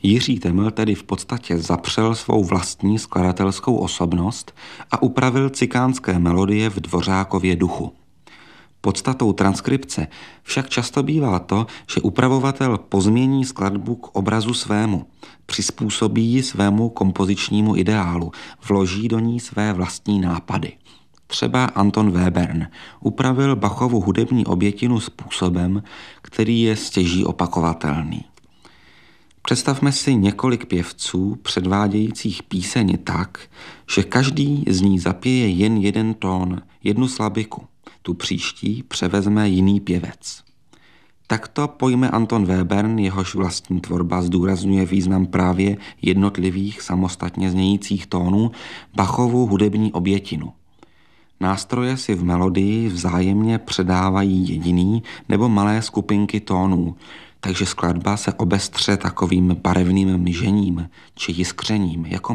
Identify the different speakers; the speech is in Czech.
Speaker 1: Jiří Teml tedy v podstatě zapřel svou vlastní skladatelskou osobnost a upravil cikánské melodie v Dvořákově duchu. Podstatou transkripce však často bývá to, že upravovatel pozmění skladbu k obrazu svému, přizpůsobí ji svému kompozičnímu ideálu, vloží do ní své vlastní nápady. Třeba Anton Webern upravil Bachovu hudební obětinu způsobem, který je stěží opakovatelný. Představme si několik pěvců předvádějících píseň tak, že každý z ní zapěje jen jeden tón, jednu slabiku. Tu příští převezme jiný pěvec. Takto pojme Anton Webern, jehož vlastní tvorba zdůrazňuje význam právě jednotlivých samostatně znějících tónů, Bachovu hudební obětinu. Nástroje si v melodii vzájemně předávají jediný nebo malé skupinky tónů, takže skladba se obestře takovým barevným myžením či jiskřením jako